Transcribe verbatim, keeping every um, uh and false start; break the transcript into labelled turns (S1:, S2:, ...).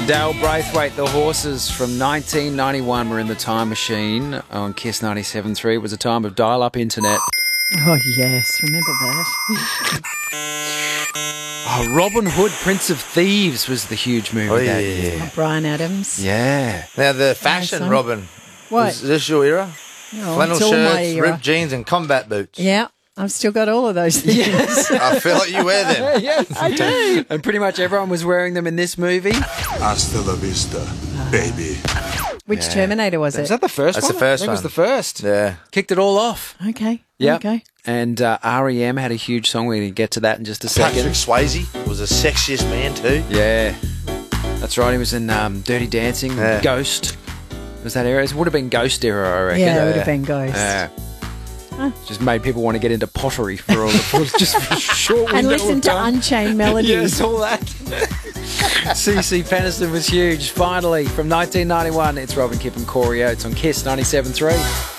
S1: Dale Braithwaite, The Horses from nineteen ninety-one were in the time machine on Kiss ninety-seven point three. It was a time of dial-up internet.
S2: Oh, yes. Remember that.
S1: Oh, Robin Hood, Prince of Thieves was the huge movie
S3: Oh,
S1: that
S3: yeah.
S1: year.
S2: Oh, Brian Adams.
S1: Yeah.
S3: Now, the fashion,
S2: son.
S3: Robin.
S2: What?
S3: Is this your era?
S2: Oh,
S3: Flannel
S2: it's all my
S3: shirts,
S2: era.
S3: ripped jeans, and combat boots.
S2: Yeah, I've still got all of those things.
S3: I feel like you wear them.
S1: Yes, I do. And pretty much everyone was wearing them in this movie.
S4: Hasta la vista, baby.
S2: Which Terminator was
S1: Was
S2: it?
S1: that the first
S3: That's
S1: one?
S3: the first
S1: I think
S3: one.
S1: it was the first.
S3: Yeah.
S1: Kicked it all off.
S2: Okay.
S1: Yeah.
S2: Okay.
S1: And uh, R E M had a huge song. We're going to get to that in just a
S3: Patrick
S1: second.
S3: Swayze was the sexiest man too.
S1: Yeah. That's right. He was in um, Dirty Dancing,
S3: Yeah.
S1: Ghost. Was that era? It would have been Ghost era, I reckon.
S2: Yeah, it would have been Ghost.
S1: Yeah. Just made people want to get into pottery for all the for just for a short
S2: And
S1: window
S2: listen
S1: of
S2: to
S1: time.
S2: Unchained Melody.
S1: Yes, all that. C C Peniston was huge. Finally, from nineteen ninety-one, it's Robin Kipp and Corey Oates on Kiss ninety-seven point three.